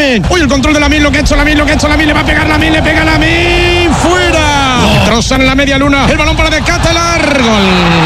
Lamin. Uy, el control de Lamin, lo que ha hecho Lamin, le va a pegar Lamin, le pega Lamin, fuera. Trozan en la media luna, el balón para De Ketelaere. Gol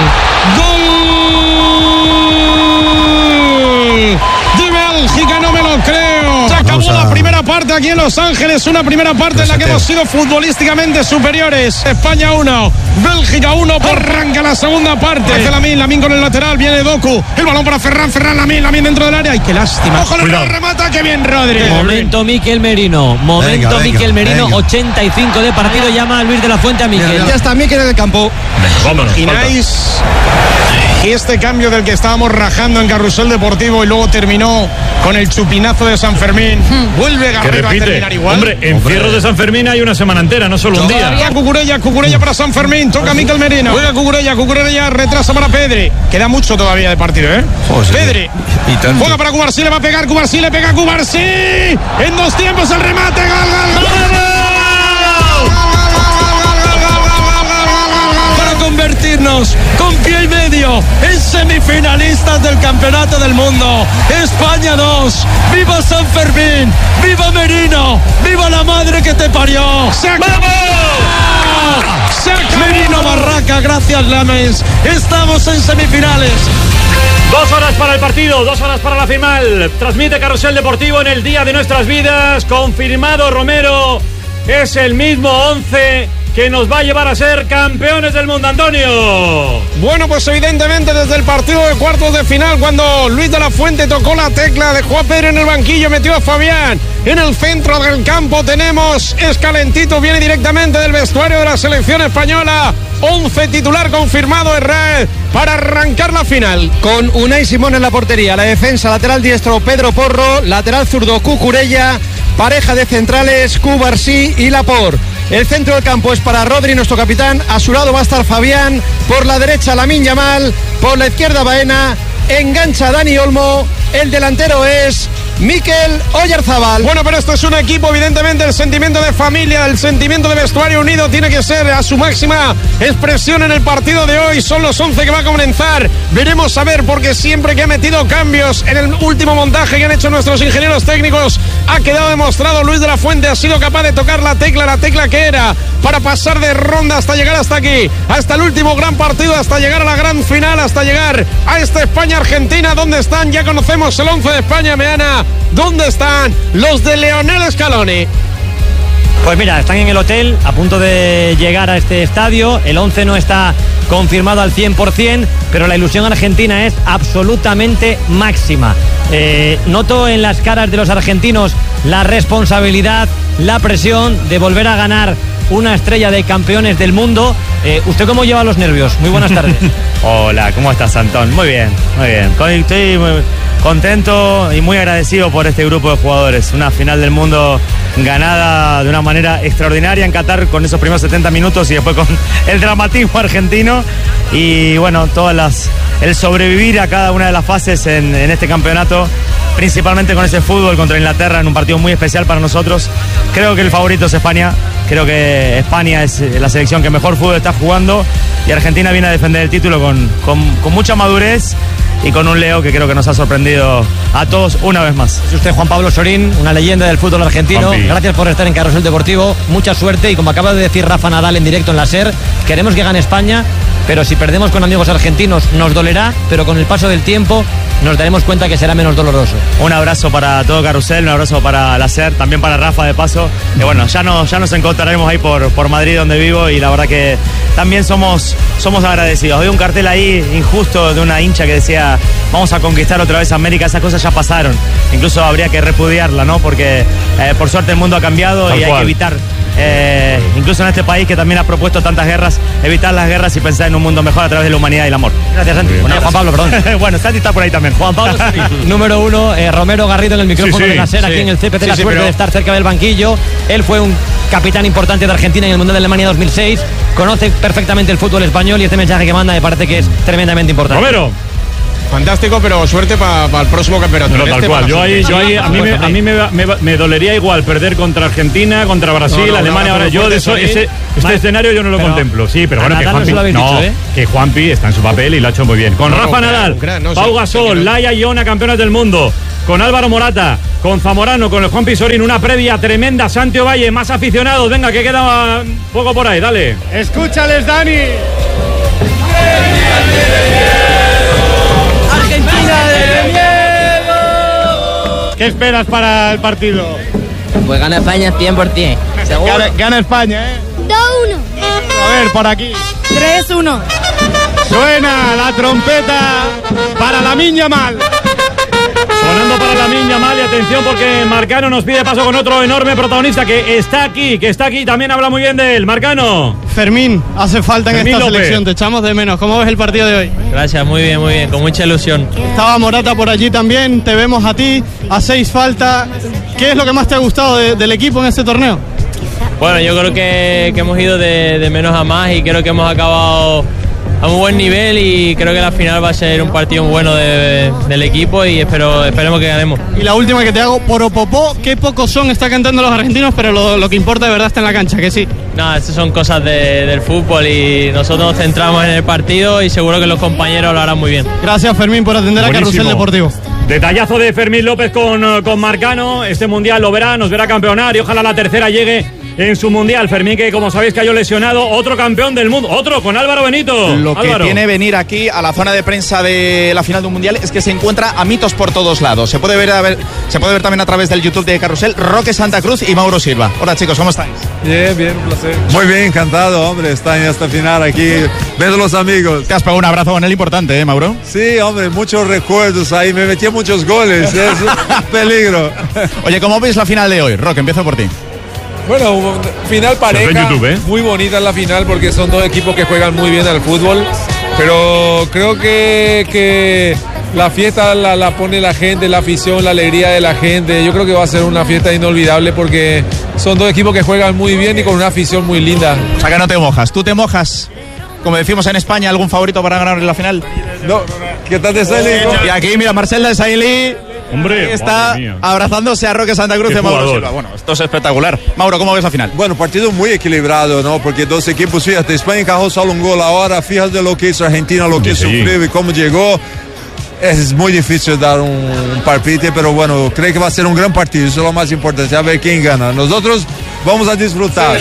de Bélgica, no me lo creo. Se acabó la primera parte aquí en Los Ángeles, una primera parte en la que hemos sido futbolísticamente superiores. España 1, Bélgica 1, arranca la segunda parte. Hace Lamin con el lateral, viene Doku, el balón para Ferran, Lamin dentro del área. Ay, qué lástima. Ojo, el remata, qué bien Rodri. Momento Mikel Merino, Mikel Merino, 85 de partido, llama a Luis de la Fuente a Mikel. Ya está Mikel en el campo. ¿Imagináis este cambio del que estábamos rajando en Carrusel Deportivo y luego terminó con el chupinazo de San Fermín? Vuelve Garrido a terminar igual. Hombre, encierro de San Fermín hay una semana entera, no solo un día. Cucurella para San Fermín, toca Mikel Merino. Juega Cucurella, retrasa para Pedri. Queda mucho todavía de partido, ¿eh? Pedri. Juega para Cubarsí, le va a pegar Cubarsí, le pega Cubarsí. En 2 tiempos el remate, gol. Convertirnos con pie y medio en semifinalistas del Campeonato del Mundo. España 2, viva San Fermín, viva Merino, viva la madre que te parió. ¡Se acabó! Merino Barraca, gracias Lames, estamos en semifinales. 2 horas para el partido, 2 horas para la final. Transmite Carrusel Deportivo en el día de nuestras vidas. Confirmado Romero, es el mismo 11 que nos va a llevar a ser campeones del mundo, Antonio. Bueno, pues evidentemente desde el partido de cuartos de final, cuando Luis de la Fuente tocó la tecla, dejó a Pedro en el banquillo, metió a Fabián en el centro del campo, tenemos, es calentito, viene directamente del vestuario de la selección española, 11 titular confirmado en red para arrancar la final. Con Unai Simón en la portería, la defensa, lateral diestro Pedro Porro, lateral zurdo Cucurella, pareja de centrales Cubarsí y Laporte. El centro del campo es para Rodri, nuestro capitán. A su lado va a estar Fabián. Por la derecha Lamine Yamal. Por la izquierda Baena. Engancha Dani Olmo. El delantero es Mikel Oyarzabal. Bueno, pero esto es un equipo, evidentemente el sentimiento de familia, el sentimiento de vestuario unido tiene que ser a su máxima expresión en el partido de hoy. Son los 11 que va a comenzar. Veremos a ver, porque siempre que ha metido cambios en el último montaje que han hecho nuestros ingenieros técnicos, ha quedado demostrado. Luis de la Fuente ha sido capaz de tocar la tecla que era para pasar de ronda hasta llegar hasta aquí, hasta el último gran partido, hasta llegar a la gran final, hasta llegar a esta España-Argentina. ¿Dónde están? Ya conocemos el 11 de España, Meana. ¿Dónde están los de Lionel Scaloni? Pues mira, están en el hotel a punto de llegar a este estadio. El 11 no está confirmado al 100%, pero la ilusión argentina es absolutamente máxima. Noto en las caras de los argentinos la responsabilidad, la presión de volver a ganar una estrella de campeones del mundo. ¿Usted cómo lleva los nervios? Muy buenas tardes. Hola, ¿cómo estás, Antón? Muy bien, muy bien. Estoy muy contento y muy agradecido por este grupo de jugadores. Una final del mundo ganada de una manera extraordinaria en Qatar, con esos primeros 70 minutos y después con el dramatismo argentino. Y bueno, el sobrevivir a cada una de las fases en este campeonato, principalmente con ese fútbol contra Inglaterra en un partido muy especial para nosotros. Creo que el favorito es España. Creo que España es la selección que mejor fútbol está jugando, y Argentina viene a defender el título con mucha madurez y con un Leo que creo que nos ha sorprendido a todos una vez más. Es usted Juan Pablo Sorín, una leyenda del fútbol argentino. Juanpi. Gracias por estar en Carrusel Deportivo, mucha suerte, y como acaba de decir Rafa Nadal en directo en la SER, queremos que gane España, pero si perdemos con amigos argentinos nos dolerá, pero con el paso del tiempo nos daremos cuenta que será menos doloroso. Un abrazo para todo Carrusel, un abrazo para la SER, también para Rafa de paso. Y bueno, ya nos encontraremos ahí por Madrid, donde vivo, y la verdad que también somos agradecidos. Había un cartel ahí injusto de una hincha que decía: vamos a conquistar otra vez América. Esas cosas ya pasaron, incluso habría que repudiarla, ¿no? Porque por suerte el mundo ha cambiado. Tal y cual. Hay que evitar, incluso en este país que también ha propuesto tantas guerras, evitar las guerras y pensar en un mundo mejor a través de la humanidad y el amor. Gracias, Santi. Bueno, Juan Pablo, perdón. Bueno, Santi está por ahí también. Juan Pablo Sorín, número 1, Romero Garrido en el micrófono de la SER, aquí en el CPT, la suerte de estar cerca del banquillo. Él fue un capitán importante de Argentina en el Mundial de Alemania 2006, conoce perfectamente el fútbol español, y este mensaje que manda me parece que es tremendamente importante. Romero. Fantástico, pero suerte para el próximo campeonato. Pero tal cual, yo ahí a mí me dolería igual perder contra Argentina, contra Brasil, Alemania. Ahora yo este escenario yo no lo contemplo. Sí, pero bueno, que Juanpi está en su papel y lo ha hecho muy bien. Con Rafa Nadal, Pau Gasol, Laia y Ona, campeones del mundo. con Álvaro Morata, con Zamorano, con el Juan Pisorín, una previa tremenda. Santi Ovalle, más aficionados, venga, que queda poco por ahí, dale. Escúchales, Dani. Argentina de miedo. ¿Qué esperas para el partido? Pues gana España 100%. Seguro. Gana España, 2-1. A ver, por aquí. 3-1. Suena la trompeta para Lamine Yamal. Sonando para Lamine Yamal, y atención porque Marcano nos pide paso con otro enorme protagonista que está aquí, también habla muy bien de él. Marcano. Fermín, hace falta en Fermín esta López. selección, te echamos de menos. ¿Cómo ves el partido de hoy? Gracias, muy bien, con mucha ilusión. Estaba Morata por allí también, te vemos a ti, hacéis falta. ¿Qué es lo que más te ha gustado del equipo en este torneo? Bueno, yo creo que hemos ido de menos a más y creo que hemos acabado a un buen nivel y creo que la final va a ser un partido bueno del equipo y esperemos que ganemos. Y la última que te hago, Poropopó, qué pocos son, está cantando los argentinos, pero lo que importa de verdad está en la cancha, que sí. Nada, estas son cosas del fútbol y nosotros nos centramos en el partido y seguro que los compañeros lo harán muy bien. Gracias, Fermín, por atender Buenísimo. a Carrusel Deportivo. Detallazo de Fermín López con Marcano. Este mundial lo verá, nos verá campeonar y ojalá la tercera llegue en su mundial. Fermín, que como sabéis cayó lesionado, otro campeón del mundo, otro con Álvaro Benito. Lo que Álvaro. tiene venir aquí a la zona de prensa de la final de un mundial es que se encuentra a mitos por todos lados. Se puede ver también a través del YouTube de Carrusel, Roque Santa Cruz y Mauro Silva. Hola chicos, ¿cómo estáis? Bien, un placer. Muy bien, encantado, hombre, estar en esta final aquí, viendo los amigos. Te has pegado un abrazo con él importante, Mauro. Sí, hombre, muchos recuerdos ahí, me metí muchos goles, es un peligro. Oye, ¿cómo veis la final de hoy? Roque, empiezo por ti. Bueno, final pareja, muy bonita la final porque son dos equipos que juegan muy bien al fútbol, pero creo que la fiesta la pone la gente, la afición, la alegría de la gente. Yo creo que va a ser una fiesta inolvidable porque son dos equipos que juegan muy bien y con una afición muy linda. O sea que no te mojas, ¿tú te mojas? Como decimos en España, ¿algún favorito para ganar en la final? No, ¿qué tal de Sailly? Y aquí, mira, Marcel de Sailly. Hombre, está abrazándose a Roque Santa Cruz y Mauro Silva. Bueno, esto es espectacular. Mauro, ¿cómo ves la final? Bueno, partido muy equilibrado, ¿no? Porque dos equipos, fíjate, España encajó solo un gol ahora, fíjate lo que hizo Argentina, lo que sufrió y cómo llegó. Es muy difícil dar un palpite, pero bueno, creo que va a ser un gran partido, eso es lo más importante, a ver quién gana. Nosotros vamos a disfrutar.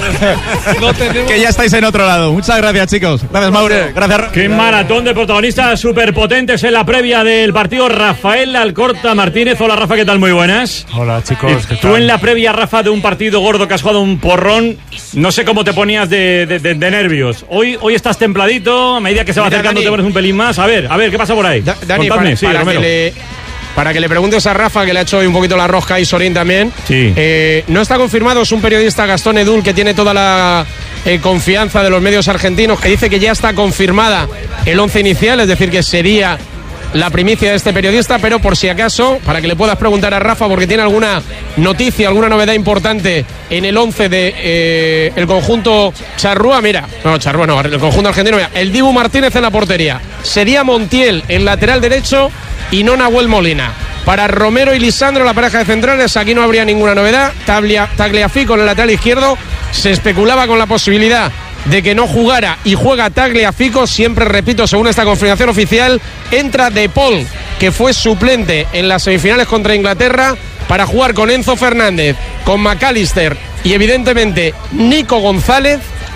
Que ya estáis en otro lado. Muchas gracias, chicos. Gracias, Mauro. Gracias, Roque. Qué maratón de protagonistas superpotentes en la previa del partido. Rafael Alcorta Martínez. Hola, Rafa, ¿qué tal? Muy buenas. Hola, chicos. ¿Qué Tú tal? en la previa, Rafa, de un partido gordo que has jugado un porrón, no sé cómo te ponías de nervios. Hoy estás templadito, a medida que se va acercando Dani, te pones un pelín más. A ver, ¿qué pasa por ahí? Dani, Contadme, sí, Romero. para que le preguntes a Rafa, que le ha hecho hoy un poquito la rosca y Sorín también. Sí. No está confirmado, es un periodista, Gastón Edul, que tiene toda la confianza de los medios argentinos, que dice que ya está confirmada el 11 inicial, es decir, que sería la primicia de este periodista, pero por si acaso, para que le puedas preguntar a Rafa, porque tiene alguna noticia, alguna novedad importante en el 11 de el conjunto charrúa, mira, no, charrúa no, el conjunto argentino, mira, el Dibu Martínez en la portería, sería Montiel en lateral derecho y no Nahuel Molina. Para Romero y Lisandro, la pareja de centrales, aquí no habría ninguna novedad. Tagliafico en el lateral izquierdo, se especulaba con la posibilidad de que no jugara y juega Tagliafico, siempre repito, según esta confirmación oficial, entra De Paul, que fue suplente en las semifinales contra Inglaterra, para jugar con Enzo Fernández, con McAllister y evidentemente Nico González,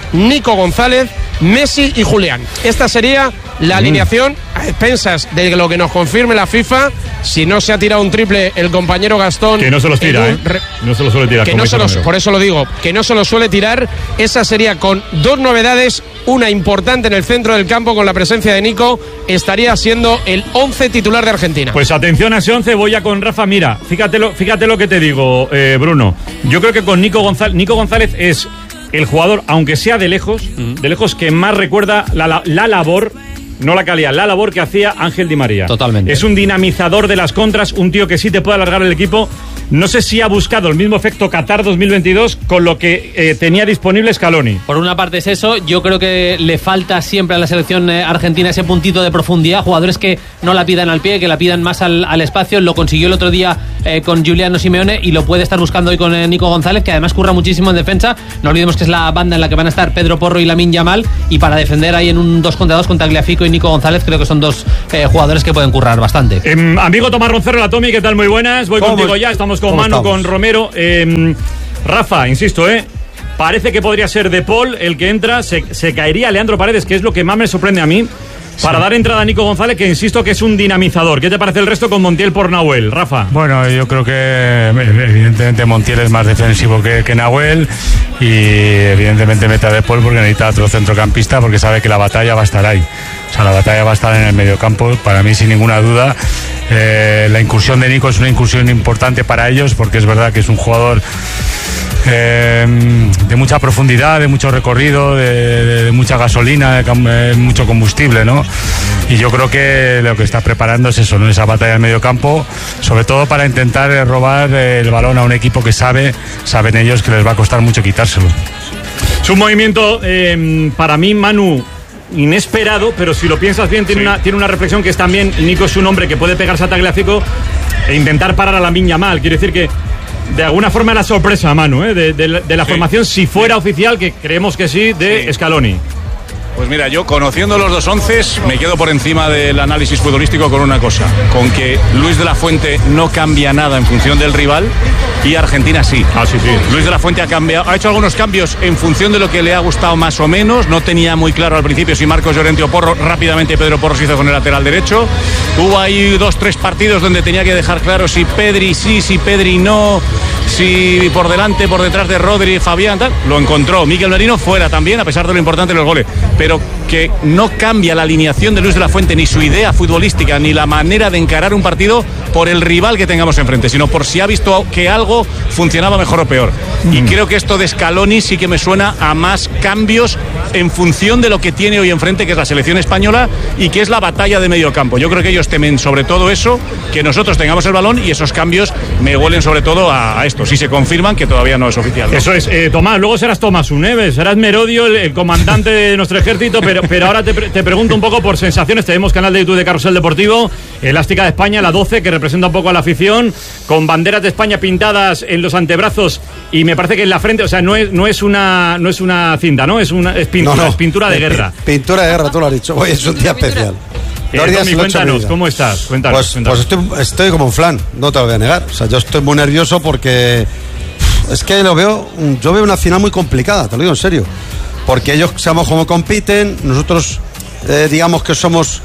Messi y Julián. Esta sería la alineación a expensas de lo que nos confirme la FIFA. Si no se ha tirado un triple el compañero Gastón, Que no se los tira, no se los suele tirar. por eso lo digo, que no se lo suele tirar. Esa sería con dos novedades, una importante en el centro del campo con la presencia de Nico. Estaría siendo el 11 titular de Argentina. Pues atención a ese 11, voy ya con Rafa. Mira, fíjate lo que te digo, Bruno. Yo creo que con Nico González es el jugador, aunque sea de lejos, que más recuerda la labor, no la calidad, la labor que hacía Ángel Di María. Totalmente. Es un dinamizador de las contras, un tío que sí te puede alargar el equipo. no sé si ha buscado el mismo efecto Qatar 2022 con lo que tenía disponible Scaloni. Por una parte es eso, yo creo que le falta siempre a la selección argentina ese puntito de profundidad, jugadores que no la pidan al pie, que la pidan más al espacio. Lo consiguió el otro día con Giuliano Simeone y lo puede estar buscando hoy con Nico González, que además curra muchísimo en defensa. No olvidemos que es la banda en la que van a estar Pedro Porro y Lamine Yamal, y para defender ahí en un 2 contra 2 con Tagliafico y Nico González creo que son dos jugadores que pueden currar bastante. Amigo Tomás Roncero, la Tomi, ¿qué tal? Muy buenas, voy contigo ya, estamos con Manu, con Romero. Rafa, insisto, parece que podría ser De Paul el que entra, se caería Leandro Paredes, que es lo que más me sorprende a mí, para dar entrada a Nico González, que insisto que es un dinamizador. ¿Qué te parece el resto con Montiel por Nahuel, Rafa? Bueno, yo creo que evidentemente Montiel es más defensivo que Nahuel, y evidentemente mete a De Paul porque necesita otro centrocampista, porque sabe que la batalla va a estar ahí. O sea, la batalla va a estar en el mediocampo, para mí sin ninguna duda. La incursión de Nico es una incursión importante para ellos, porque es verdad que es un jugador de mucha profundidad, de mucho recorrido, de mucha gasolina, de mucho combustible, ¿no? Y yo creo que lo que está preparando es eso, ¿no? Esa batalla en medio campo, sobre todo para intentar robar el balón a un equipo que saben ellos que les va a costar mucho quitárselo. Es un movimiento, para mí, Manu, inesperado, pero si lo piensas bien tiene una reflexión, que es también Nico es un hombre que puede pegarse a Tagliafico e intentar parar a Lamine Yamal. Quiere decir que de alguna forma la sorpresa, Manu, de la formación, si fuera oficial, que creemos que sí, de Scaloni. Pues mira, yo conociendo los dos onces me quedo por encima del análisis futbolístico con una cosa, con que Luis de la Fuente no cambia nada en función del rival y Argentina sí. Sí. Luis de la Fuente ha hecho algunos cambios en función de lo que le ha gustado más o menos. No tenía muy claro al principio si Marcos Llorente o Porro. Rápidamente Pedro Porro se hizo con el lateral derecho. Hubo ahí 2-3 partidos donde tenía que dejar claro si Pedri sí, si Pedri no, si por delante, por detrás de Rodri, Fabián, tal. Lo encontró. Mikel Merino fuera también, a pesar de lo importante de los goles. Pero que no cambia la alineación de Luis de la Fuente, ni su idea futbolística, ni la manera de encarar un partido por el rival que tengamos enfrente, sino por si ha visto que algo funcionaba mejor o peor. Y creo que esto de Scaloni sí que me suena a más cambios en función de lo que tiene hoy enfrente, que es la selección española y que es la batalla de medio campo. Yo creo que ellos temen sobre todo eso, que nosotros tengamos el balón, y esos cambios me huelen sobre todo a esto, si se confirman, que todavía no es oficial, ¿no? Eso es, Tomás, luego serás Tomás Uneves, serás Merodio, el comandante de nuestro ejército, pero ahora te pregunto un poco por sensaciones. Tenemos canal de YouTube de Carrusel Deportivo, elástica de España, la 12, que representa un poco a la afición, con banderas de España pintadas en los antebrazos, y me parece que en la frente, o sea, no es una cinta, ¿no? Es pintura, no. Es pintura de guerra. Pintura de guerra, tú lo has dicho. Hoy es un día especial. Tommy, cuéntanos, ¿cómo estás? Cuéntanos. Pues estoy como un flan, no te lo voy a negar. O sea, yo estoy muy nervioso porque es que yo veo una final muy complicada, te lo digo en serio. Porque ellos sabemos cómo compiten, nosotros digamos que somos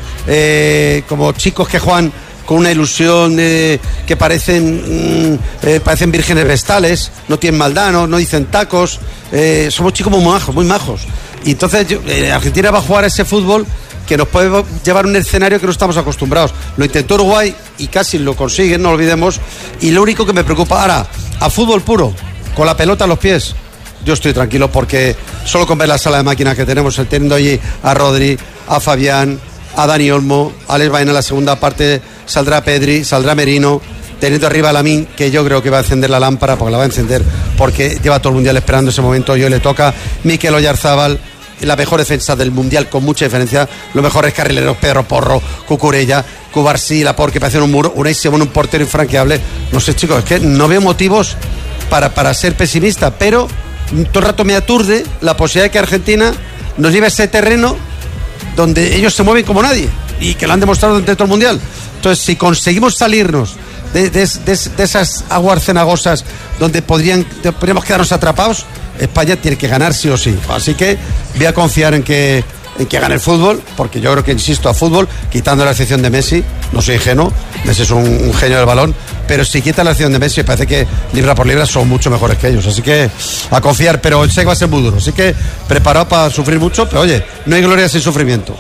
como chicos que juegan con una ilusión que parecen vírgenes vestales, no tienen maldad, no dicen tacos, somos chicos muy majos. Y entonces Argentina va a jugar ese fútbol que nos puede llevar a un escenario que no estamos acostumbrados. Lo intentó Uruguay y casi lo consiguen, no olvidemos. Y lo único que me preocupa ahora, a fútbol puro, con la pelota a los pies, yo estoy tranquilo, porque solo con ver la sala de máquinas que tenemos, teniendo allí a Rodri, a Fabián, a Dani Olmo, a Alex Baena en la segunda parte, saldrá Pedri, saldrá Merino, teniendo arriba a Lamine, que yo creo que va a encender la lámpara, porque la va a encender, porque lleva todo el Mundial esperando ese momento, y hoy le toca Mikel Oyarzábal, la mejor defensa del Mundial con mucha diferencia, los mejores carrileros, Pedro Porro, Cucurella, Cubarsí, Laporte, que parecen un muro, Unai Simón, un portero infranqueable. No sé, chicos, es que no veo motivos para ser pesimista, pero todo el rato me aturde la posibilidad de que Argentina nos lleve a ese terreno donde ellos se mueven como nadie, y que lo han demostrado durante todo el Mundial. Entonces, si conseguimos salirnos de esas aguas cenagosas donde podríamos quedarnos atrapados, España tiene que ganar sí o sí. Así que voy a confiar en que gane el fútbol, porque yo creo que, insisto, a fútbol, quitando la excepción de Messi, no soy ingenuo, Messi es un genio del balón, pero si quita la excepción de Messi, parece que libra por libra son mucho mejores que ellos. Así que a confiar, pero sé que va a ser muy duro. Así que preparado para sufrir mucho, pero oye, no hay gloria sin sufrimiento.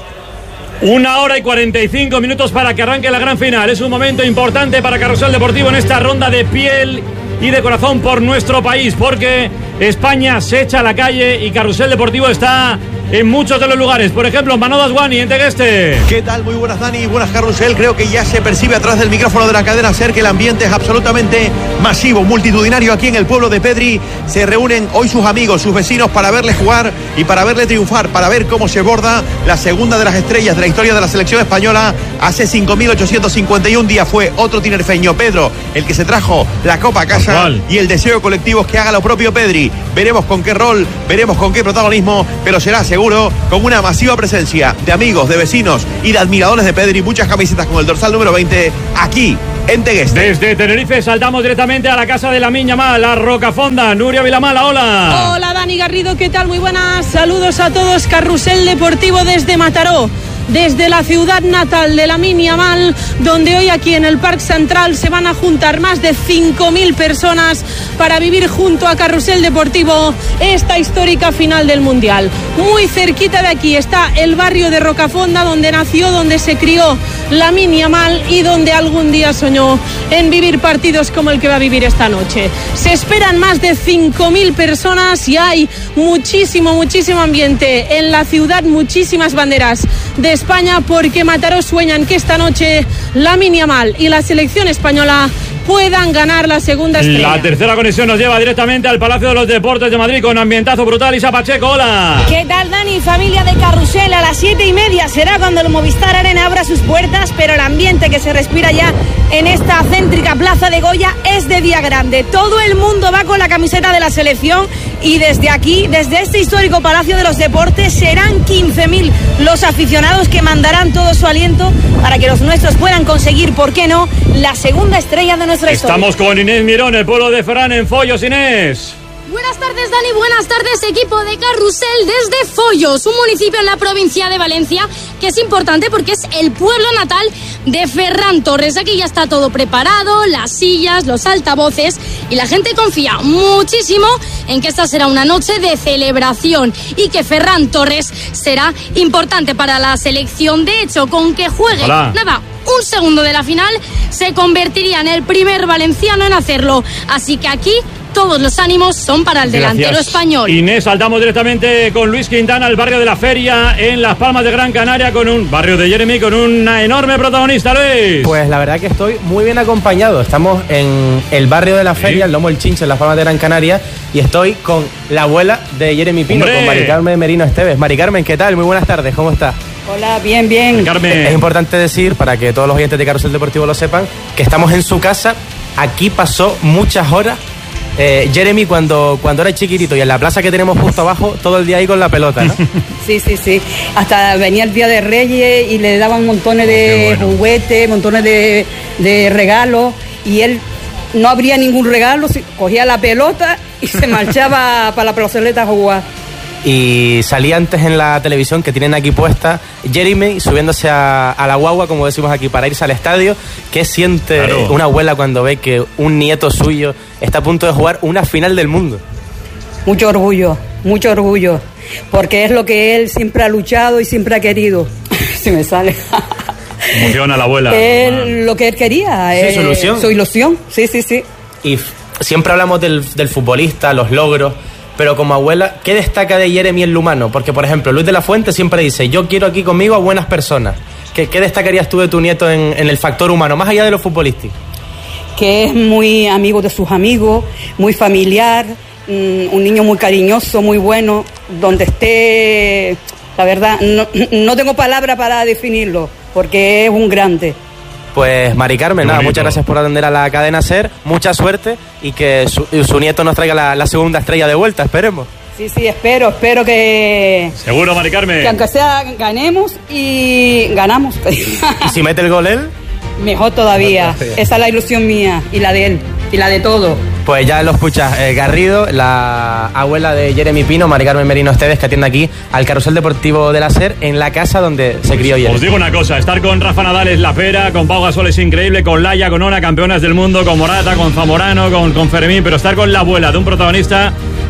1:45 para que arranque la gran final. Es un momento importante para Carrusel Deportivo en esta ronda de piel y de corazón por nuestro país, porque España se echa a la calle y Carrusel Deportivo está en muchos de los lugares. Por ejemplo, Manolo Asguani en Tegueste. ¿Qué tal? Muy buenas, Dani, buenas, Carrusel. Creo que ya se percibe atrás del micrófono de la cadena SER que el ambiente es absolutamente masivo, multitudinario aquí en el pueblo de Pedri. Se reúnen hoy sus amigos, sus vecinos para verle jugar y para verle triunfar, para ver cómo se borda la segunda de las estrellas de la historia de la selección española. Hace 5.851 días fue otro tinerfeño, Pedro, el que se trajo la copa a casa, y el deseo colectivo es que haga lo propio Pedri. Veremos con qué rol, veremos con qué protagonismo, pero será seguro con una masiva presencia de amigos, de vecinos y de admiradores de Pedri. Muchas camisetas con el dorsal número 20 aquí en Tegueste. Desde Tenerife saltamos directamente a la casa de Lamine Yamal, a Rocafonda. Nuria Vilamala, hola. Hola, Dani Garrido, ¿qué tal? Muy buenas, saludos a todos. Carrusel Deportivo desde Mataró, desde la ciudad natal de Lamine Yamal, donde hoy aquí en el Parque Central se van a juntar más de 5.000 personas para vivir junto a Carrusel Deportivo esta histórica final del Mundial. Muy cerquita de aquí está el barrio de Rocafonda, donde nació, donde se crió Lamine Yamal y donde algún día soñó en vivir partidos como el que va a vivir esta noche. Se esperan más de 5.000 personas y hay muchísimo ambiente en la ciudad, muchísimas banderas de España, porque Mataró sueñan que esta noche Lamine Yamal y la selección española puedan ganar la segunda estrella. La tercera conexión nos lleva directamente al Palacio de los Deportes de Madrid con ambientazo brutal. Isa Pacheco, hola. ¿Qué tal, Dani? Familia de Carrusel, a las 7:30 será cuando el Movistar Arena abra sus puertas, pero el ambiente que se respira ya en esta céntrica Plaza de Goya es de día grande. Todo el mundo va con la camiseta de la selección y desde aquí, desde este histórico Palacio de los Deportes, serán 15.000 los aficionados que mandarán todo su aliento para que los nuestros puedan conseguir, ¿por qué no?, la segunda estrella de nuestra historia. Estamos con Inés Mirón, el pueblo de Ferran en Follos. Inés. Buenas tardes, Dani, buenas tardes, equipo de Carrusel desde Follos, un municipio en la provincia de Valencia que es importante porque es el pueblo natal de Ferran Torres. Aquí ya está todo preparado, las sillas, los altavoces, y la gente confía muchísimo en que esta será una noche de celebración y que Ferran Torres será importante para la selección. De hecho, con que juegue un segundo de la final, se convertiría en el primer valenciano en hacerlo. Así que aquí todos los ánimos son para el delantero español. Inés, saltamos directamente con Luis Quintana al barrio de la Feria en Las Palmas de Gran Canaria, con un barrio de Jeremy con una enorme protagonista, Luis. Pues la verdad que estoy muy bien acompañado. Estamos en el barrio de la Feria, el Lomo El Chinche, en Las Palmas de Gran Canaria, y estoy con la abuela de Jeremy Pino, con Mari Carmen Merino Esteves. Mari Carmen, ¿qué tal? Muy buenas tardes, ¿cómo estás? Hola, bien, bien. Es importante decir, para que todos los oyentes de Carrusel Deportivo lo sepan, que estamos en su casa. Aquí pasó muchas horas Jeremy cuando era chiquitito, y en la plaza que tenemos justo abajo, todo el día ahí con la pelota, ¿no? Sí. Hasta venía el Día de Reyes y le daban montones de juguetes, montones de regalos, y él no abría ningún regalo, cogía la pelota y se marchaba para la plazoleta a jugar. Y salía antes en la televisión, que tienen aquí puesta, Jeremy subiéndose a la guagua, como decimos aquí, para irse al estadio. ¿Qué siente una abuela cuando ve que un nieto suyo está a punto de jugar una final del mundo? Mucho orgullo, porque es lo que él siempre ha luchado y siempre ha querido. Si me sale. Emociona a la abuela. Lo que él quería. Sí, su ilusión. Su ilusión, sí. Y siempre hablamos del futbolista, los logros, pero como abuela, ¿qué destaca de Jeremy en lo humano? Porque, por ejemplo, Luis de la Fuente siempre dice: yo quiero aquí conmigo a buenas personas. ¿Qué destacarías tú de tu nieto en el factor humano, más allá de lo futbolístico? Que es muy amigo de sus amigos, muy familiar, un niño muy cariñoso, muy bueno. Donde esté, la verdad, no tengo palabra para definirlo, porque es un grande. Pues Mari Carmen, muchas gracias por atender a la cadena SER, mucha suerte, y que su nieto nos traiga la segunda estrella de vuelta, esperemos. Sí, espero que... Seguro, Mari Carmen. Que aunque sea ganemos y ganamos. ¿Y si mete el gol él? Mejor todavía. Esa es la ilusión mía y la de él y la de todo. Pues ya lo escuchas, Garrido, la abuela de Jeremy Pino, Mari Carmen Merino Esteves, que atiende aquí al Carrusel Deportivo de la SER, en la casa donde se crió Jeremy. Os digo una cosa, estar con Rafa Nadal es la pera, con Pau Gasol es increíble, con Laia, con Ona, campeonas del mundo, con Morata, con Zamorano, con Fermín, pero estar con la abuela de un protagonista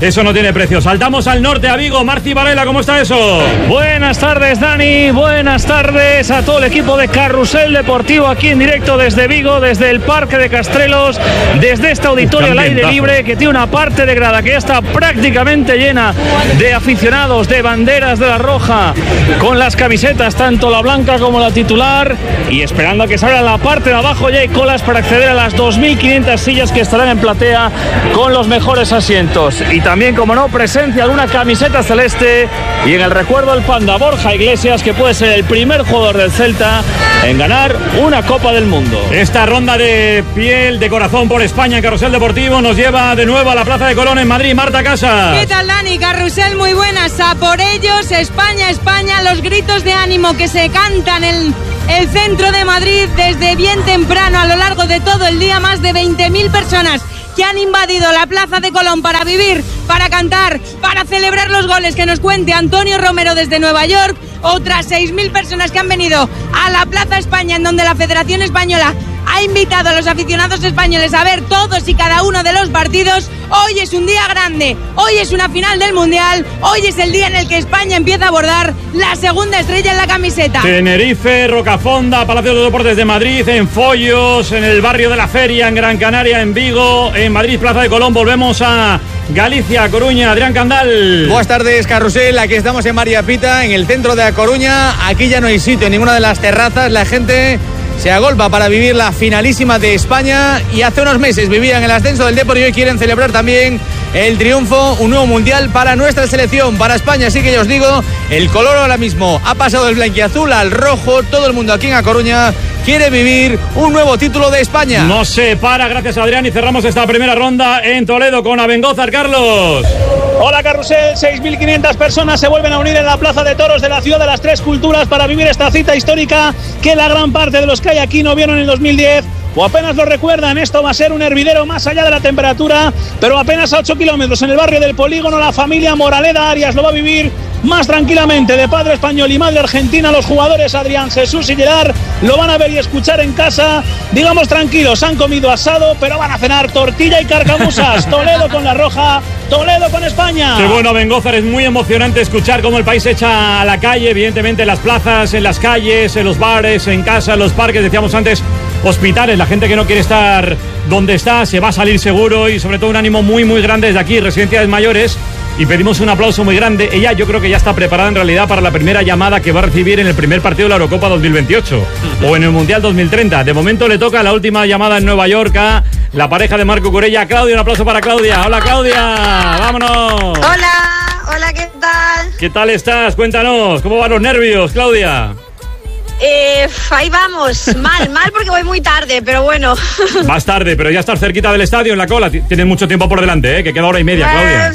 eso no tiene precio. Saltamos al norte, a Vigo. Marci Varela, ¿cómo está eso? Buenas tardes, Dani. Buenas tardes a todo el equipo de Carrusel Deportivo aquí en directo desde Vigo, desde el Parque de Castrelos, desde este auditorio al aire libre que tiene una parte de grada que ya está prácticamente llena de aficionados, de banderas de la roja, con las camisetas, tanto la blanca como la titular, y esperando a que salga la parte de abajo. Ya hay colas para acceder a las 2.500 sillas que estarán en platea con los mejores asientos. Y también, como no, presencia de una camiseta celeste y en el recuerdo el Panda Borja Iglesias, que puede ser el primer jugador del Celta en ganar una Copa del Mundo. Esta ronda de piel, de corazón por España en Carrusel Deportivo nos lleva de nuevo a la Plaza de Colón en Madrid. Marta Casas. ¿Qué tal, Dani? Carrusel, muy buenas. A por ellos, España, España, los gritos de ánimo que se cantan en el centro de Madrid desde bien temprano a lo largo de todo el día. Más de 20.000 personas que han invadido la Plaza de Colón para vivir, para cantar, para celebrar los goles que nos cuente Antonio Romero desde Nueva York. Otras 6.000 personas que han venido a la Plaza España, en donde la Federación Española ha invitado a los aficionados españoles a ver todos y cada uno de los partidos. Hoy es un día grande, hoy es una final del Mundial, hoy es el día en el que España empieza a bordar la segunda estrella en la camiseta. Tenerife, Rocafonda, Palacio de los Deportes de Madrid, en Follos, en el barrio de la Feria, en Gran Canaria, en Vigo, en Madrid, Plaza de Colón. Volvemos a Galicia, Coruña. Adrián Candal. Buenas tardes, Carrusel. Aquí estamos en María Pita, en el centro de A Coruña. Aquí ya no hay sitio en ninguna de las terrazas. La gente se agolpa para vivir la finalísima de España, y hace unos meses vivían el ascenso del Depor y hoy quieren celebrar también el triunfo, un nuevo mundial para nuestra selección, para España. Así que ya os digo, el color ahora mismo ha pasado del blanquiazul al rojo. Todo el mundo aquí en A Coruña quiere vivir un nuevo título de España. No se para, gracias Adrián, y cerramos esta primera ronda en Toledo con Abengózar. Carlos. Hola, Carrusel. 6.500 personas se vuelven a unir en la Plaza de Toros de la Ciudad de las Tres Culturas para vivir esta cita histórica que la gran parte de los que hay aquí no vieron en el 2010 o apenas lo recuerdan. Esto va a ser un hervidero más allá de la temperatura, pero apenas a 8 kilómetros en el barrio del Polígono. La familia Moraleda Arias lo va a vivir más tranquilamente, de padre español y madre argentina. Los jugadores Adrián, Jesús y Gerard lo van a ver y escuchar en casa, digamos tranquilos. Han comido asado, pero van a cenar tortilla y carcamusas. Toledo con la roja, Toledo con España. Qué bueno, Bengózar, es muy emocionante escuchar cómo el país se echa a la calle, evidentemente en las plazas, en las calles, en los bares, en casa, en los parques, decíamos antes, hospitales. La gente que no quiere estar donde está se va a salir seguro, y sobre todo un ánimo muy muy grande desde aquí, Residencias Mayores. Y pedimos un aplauso muy grande. Ella, yo creo que ya está preparada en realidad para la primera llamada que va a recibir en el primer partido de la Eurocopa 2028 o en el Mundial 2030. De momento le toca la última llamada en Nueva York a la pareja de Marco Curella. Claudia, un aplauso para Claudia. Hola, Claudia, vámonos. Hola, ¿qué tal? ¿Qué tal estás? Cuéntanos, ¿cómo van los nervios, Claudia? Ahí vamos, mal porque voy muy tarde, pero bueno. Vas tarde, pero ya estás cerquita del estadio, en la cola. Tienes mucho tiempo por delante, que queda hora y media, Claudia.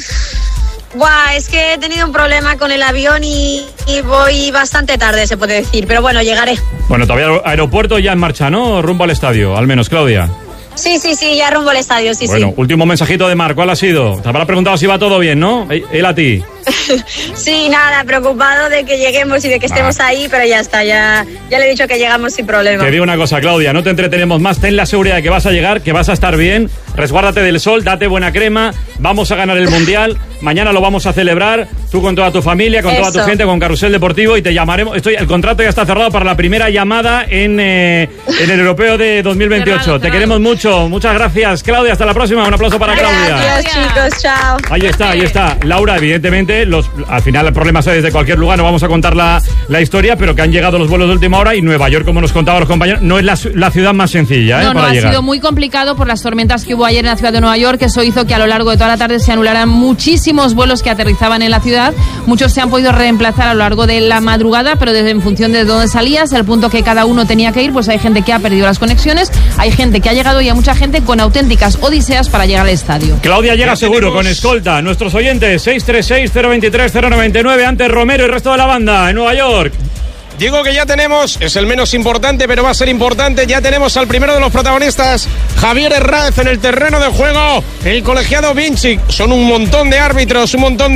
Es que he tenido un problema con el avión y voy bastante tarde, se puede decir, pero bueno, llegaré. Bueno, todavía aeropuerto ya en marcha, ¿no? Rumbo al estadio, al menos, Claudia. Sí, ya rumbo al estadio, sí. Bueno, último mensajito de Mar, ¿cuál ha sido? Te habrá preguntado si va todo bien, ¿no? Él a ti. Sí, nada, preocupado de que lleguemos y de que estemos ahí, pero ya está, ya le he dicho que llegamos sin problema. Te digo una cosa, Claudia, no te entretenemos más, ten la seguridad de que vas a llegar, que vas a estar bien, resguárdate del sol, date buena crema, vamos a ganar el Mundial, mañana lo vamos a celebrar, tú con toda tu familia, con toda tu gente, con Carrusel Deportivo, y te llamaremos. El contrato ya está cerrado para la primera llamada en el Europeo de 2028. Te queremos mucho, muchas gracias, Claudia, hasta la próxima, un aplauso para Claudia. Gracias, chicos, chao. Ahí está, Laura, evidentemente, al final el problema es desde cualquier lugar, no vamos a contar la historia, pero que han llegado los vuelos de última hora, y Nueva York, como nos contaban los compañeros, no es la ciudad más sencilla para llegar. Ha sido muy complicado por las tormentas que hubo ayer en la ciudad de Nueva York. Eso hizo que a lo largo de toda la tarde se anularan muchísimos vuelos que aterrizaban en la ciudad. Muchos se han podido reemplazar a lo largo de la madrugada, pero desde en función de dónde salías, al punto que cada uno tenía que ir, pues hay gente que ha perdido las conexiones, hay gente que ha llegado y hay mucha gente con auténticas odiseas para llegar al estadio. Claudia llega seguro, con escolta. Nuestros oyentes, 636-023-099, antes Romero y el resto de la banda en Nueva York. Digo que ya tenemos, es el menos importante, pero va a ser importante, ya tenemos al primero de los protagonistas, Javier Herráez, en el terreno de juego, el colegiado Vinci. Son un montón de árbitros, un montón de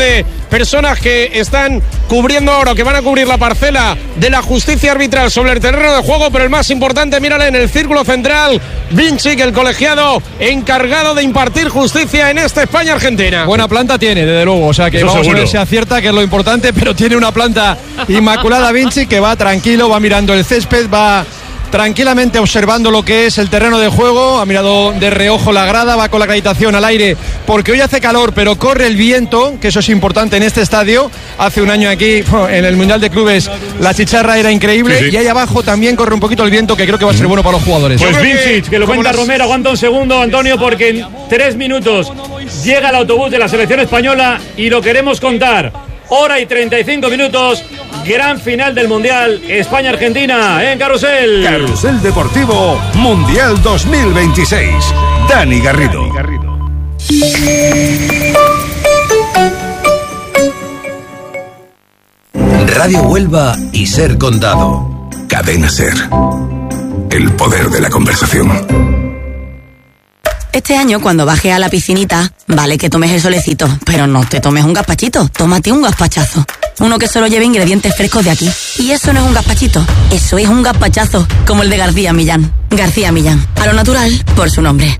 personas que están cubriendo ahora, que van a cubrir la parcela de la justicia arbitral sobre el terreno de juego, pero el más importante, mírale, en el círculo central, Vinci, el colegiado encargado de impartir justicia en esta España-Argentina. Buena planta tiene, desde luego, o sea que vamos a ver si acierta, que es lo importante, pero tiene una planta inmaculada Vinci, que va tranquilo, va mirando el césped, va tranquilamente observando lo que es el terreno de juego, ha mirado de reojo la grada, va con la acreditación al aire, porque hoy hace calor, pero corre el viento, que eso es importante en este estadio. Hace un año aquí, en el Mundial de Clubes, la chicharra era increíble, y ahí abajo también corre un poquito el viento, que creo que va a ser bueno para los jugadores. Pues Vincic, que lo cuenta Romero, aguanta un segundo, Antonio, porque en 3 minutos llega el autobús de la selección española y lo queremos contar. Hora y 35 minutos, gran final del Mundial, España-Argentina en Carrusel. Carrusel Deportivo Mundial 2026. Dani Garrido. Radio Huelva y Ser Condado. Cadena Ser. El poder de la conversación. Este año, cuando bajes a la piscinita, vale que tomes el solecito, pero no te tomes un gazpachito, tómate un gazpachazo. Uno que solo lleve ingredientes frescos de aquí. Y eso no es un gazpachito, eso es un gazpachazo, como el de García Millán. García Millán, a lo natural, por su nombre.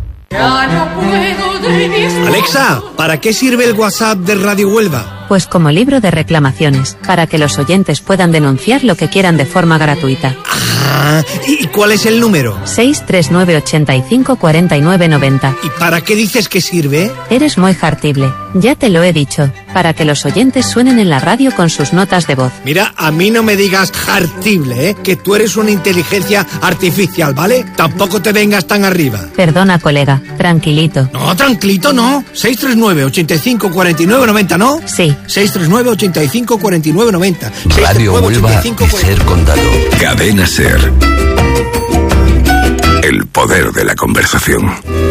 Alexa, ¿para qué sirve el WhatsApp de Radio Huelva? Pues como libro de reclamaciones, para que los oyentes puedan denunciar lo que quieran de forma gratuita. Ah, ¿y cuál es el número? 639 85 49 90. ¿Y para qué dices que sirve? Eres muy hartible, ya te lo he dicho, para que los oyentes suenen en la radio con sus notas de voz. Mira, a mí no me digas hartible, que tú eres una inteligencia artificial, ¿vale? Tampoco te vengas tan arriba. Perdona, colega, tranquilito. No, tranquilito no. 639 85 49 90, ¿no? Sí. 639 85 49 90. Radio Huelva y Ser Condado. Cadena Ser. El poder de la conversación.